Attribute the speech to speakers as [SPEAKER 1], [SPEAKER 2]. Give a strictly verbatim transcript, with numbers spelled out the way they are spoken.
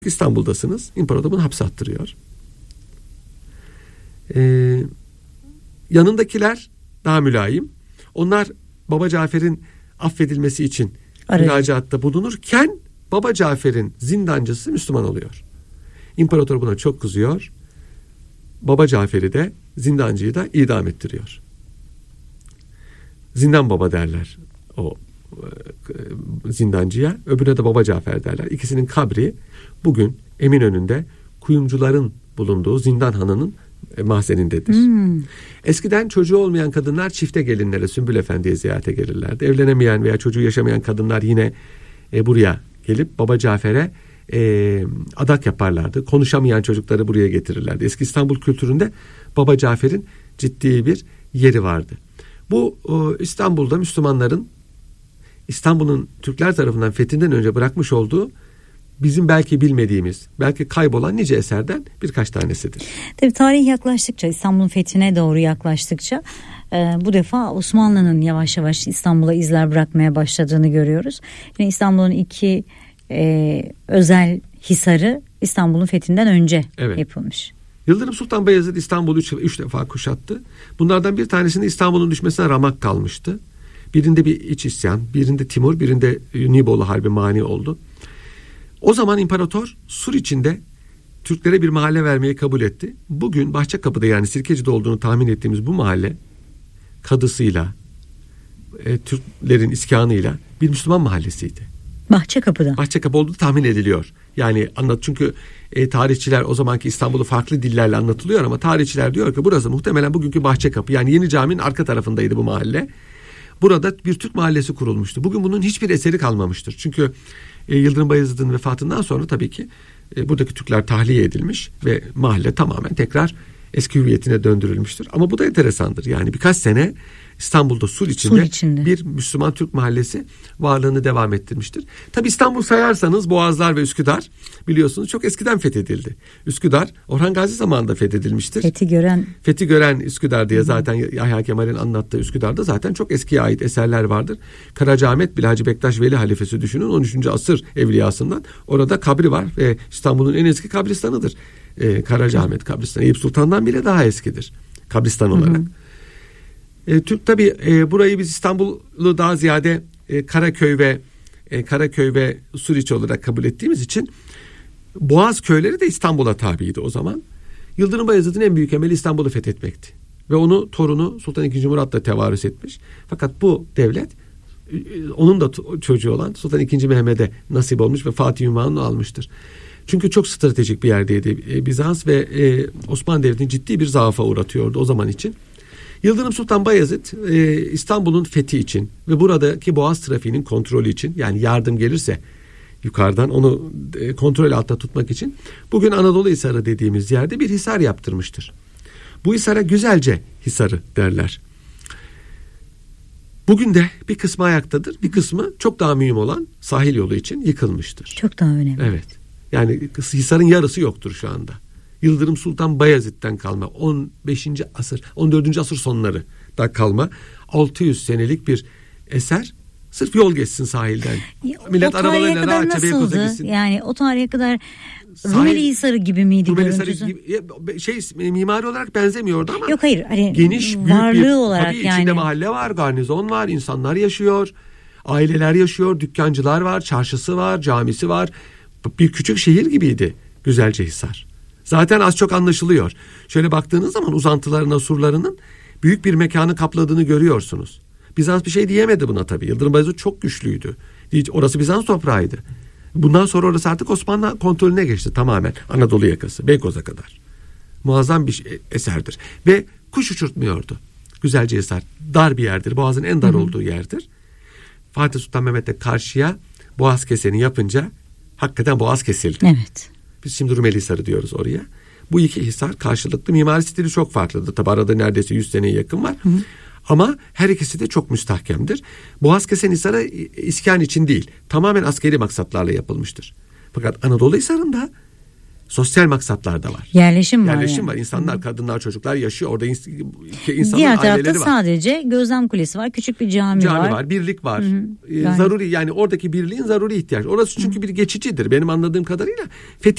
[SPEAKER 1] İstanbul'dasınız. İmparator bunu hapse attırıyor. Ee, yanındakiler daha mülayim. Onlar Baba Cafer'in affedilmesi için Arayın. müracaatta bulunurken Baba Cafer'in zindancısı Müslüman oluyor. İmparator buna çok kızıyor. Baba Cafer'i de zindancıyı da idam ettiriyor. Zindan baba derler o e, zindancıya. Öbürüne de Baba Cafer derler. İkisinin kabri bugün Eminönü'nde kuyumcuların bulunduğu Zindan Hanı'nın e, mahzenindedir. Hmm. Eskiden çocuğu olmayan kadınlar çifte gelinlere, Sümbül Efendi'ye ziyarete gelirlerdi. Evlenemeyen veya çocuğu yaşamayan kadınlar yine e, buraya gelip Baba Cafer'e e, adak yaparlardı. Konuşamayan çocukları buraya getirirlerdi. Eski İstanbul kültüründe Baba Cafer'in ciddi bir yeri vardı. Bu e, İstanbul'da Müslümanların İstanbul'un Türkler tarafından fethinden önce bırakmış olduğu bizim belki bilmediğimiz, belki kaybolan nice eserden birkaç tanesidir.
[SPEAKER 2] Tabii tarih yaklaştıkça, İstanbul'un fethine doğru yaklaştıkça e, bu defa Osmanlı'nın yavaş yavaş İstanbul'a izler bırakmaya başladığını görüyoruz. Yine İstanbul'un iki e, özel hisarı İstanbul'un fethinden önce evet. yapılmış.
[SPEAKER 1] Yıldırım Sultan Bayezid İstanbul'u üç, üç defa kuşattı. Bunlardan bir tanesinde İstanbul'un düşmesine ramak kalmıştı. Birinde bir iç isyan, birinde Timur, birinde Nibolu Harbi mani oldu. O zaman imparator Sur içinde Türklere bir mahalle vermeyi kabul etti. Bugün Bahçekapı'da, yani Sirkeci'de olduğunu tahmin ettiğimiz bu mahalle kadısıyla, e, Türklerin iskanıyla bir Müslüman mahallesiydi.
[SPEAKER 2] Bahçekapı'da.
[SPEAKER 1] Bahçekapı olduğu tahmin ediliyor. Yani anlat çünkü e, tarihçiler o zamanki İstanbul'u farklı dillerle anlatılıyor ama tarihçiler diyor ki burası muhtemelen bugünkü Bahçekapı, yani Yeni Cami'nin arka tarafındaydı bu mahalle. Burada bir Türk mahallesi kurulmuştu. Bugün bunun hiçbir eseri kalmamıştır. Çünkü e, Yıldırım Bayezid'in vefatından sonra tabii ki e, buradaki Türkler tahliye edilmiş ve mahalle tamamen tekrar eski hüviyetine döndürülmüştür. Ama bu da enteresandır. Yani birkaç sene İstanbul'da Sur içinde, Sur içinde bir Müslüman Türk mahallesi varlığını devam ettirmiştir. Tabii İstanbul sayarsanız Boğazlar ve Üsküdar biliyorsunuz çok eskiden fethedildi. Üsküdar Orhan Gazi zamanında fethedilmiştir.
[SPEAKER 2] Fethi gören.
[SPEAKER 1] Fethi gören Üsküdar diye zaten Yahya Kemal'in anlattığı Üsküdar'da zaten çok eskiye ait eserler vardır. Karacaahmet bile Hacı Bektaş Veli halifesi düşünün, on üçüncü asır evliyasından. Orada kabri var ve İstanbul'un en eski kabristanıdır. Ee, Karacaahmet kabristanı Eyüp Sultan'dan bile daha eskidir kabristan olarak. Hı hı. E, Türk tabii e, burayı biz İstanbul'u daha ziyade e, Karaköy ve e, Karaköy ve Suriç olarak kabul ettiğimiz için Boğaz köyleri de İstanbul'a tabiydi o zaman. Yıldırım Bayezid'in en büyük emeli İstanbul'u fethetmekti. Ve onu torunu Sultan ikinci. Murat da tevarüs etmiş. Fakat bu devlet e, onun da çocuğu olan Sultan ikinci. Mehmet'e nasip olmuş ve Fatih ünvanını almıştır. Çünkü çok stratejik bir yerdeydi. E, Bizans ve e, Osmanlı Devleti'ni ciddi bir zaafa uğratıyordu o zaman için. Yıldırım Sultan Bayezid e, İstanbul'un fethi için ve buradaki boğaz trafiğinin kontrolü için, yani yardım gelirse yukarıdan onu e, kontrol altında tutmak için bugün Anadolu Hisarı dediğimiz yerde bir hisar yaptırmıştır. Bu hisara Güzelce Hisarı derler. Bugün de bir kısmı ayaktadır, bir kısmı çok daha mühim olan sahil yolu için yıkılmıştır.
[SPEAKER 2] Çok daha önemli.
[SPEAKER 1] Evet. Yani hisarın yarısı yoktur şu anda. Yıldırım Sultan Bayezid'den kalma on beşinci asır, on dördüncü asır sonları da kalma altı yüz senelik bir eser. Sırf yol geçsin sahilden.
[SPEAKER 2] Ya,
[SPEAKER 1] millet arabalarıyla rahatça Beykoz'a
[SPEAKER 2] gitsin. Yani o tarihe kadar Rumeli Hisarı gibi miydi
[SPEAKER 1] Rumeli
[SPEAKER 2] görüntüsü?
[SPEAKER 1] Gibi, şey mimari olarak benzemiyordu ama.
[SPEAKER 2] Yok hayır. Hani
[SPEAKER 1] geniş,
[SPEAKER 2] varlığı
[SPEAKER 1] büyük bir,
[SPEAKER 2] olarak
[SPEAKER 1] tabii
[SPEAKER 2] yani.
[SPEAKER 1] içinde mahalle var, garnizon var, insanlar yaşıyor, aileler yaşıyor, dükkancılar var, çarşısı var, camisi var. Bir küçük şehir gibiydi Güzelcehisar. Zaten az çok anlaşılıyor. Şöyle baktığınız zaman uzantılarına, surlarının büyük bir mekanı kapladığını görüyorsunuz. Bizans bir şey diyemedi buna tabii. Yıldırım Bayezid çok güçlüydü. Orası Bizans toprağıydı. Bundan sonra orası artık Osmanlı kontrolüne geçti tamamen. Anadolu yakası, Beykoz'a kadar. Muazzam bir eserdir. Ve kuş uçurtmuyordu. Güzelcehisar dar bir yerdir. Boğazın en dar Hı-hı. olduğu yerdir. Fatih Sultan Mehmet de karşıya boğaz keseni yapınca hakikaten boğaz kesildi.
[SPEAKER 2] Evet.
[SPEAKER 1] Biz şimdi Rumeli Hisarı diyoruz oraya. Bu iki hisar karşılıklı, mimari stili çok farklıdır. Tabi arada neredeyse yüz seneye yakın var. Hı hı. Ama her ikisi de çok müstahkemdir. Boğazkesen Hisarı iskan için değil, tamamen askeri maksatlarla yapılmıştır. Fakat Anadolu Hisarı'nda sosyal maksatlar da var.
[SPEAKER 2] Yerleşim var.
[SPEAKER 1] Yerleşim
[SPEAKER 2] yani.
[SPEAKER 1] var. İnsanlar, Hı. kadınlar, çocuklar yaşıyor. Orada ins- insanların
[SPEAKER 2] aileleri var. Diğer tarafta sadece gözlem kulesi var. Küçük bir cami,
[SPEAKER 1] cami var.
[SPEAKER 2] var.
[SPEAKER 1] var. Birlik var. Ee, zaruri, yani oradaki birliğin zaruri ihtiyaç. Orası çünkü Hı. bir geçicidir. Benim anladığım kadarıyla fethi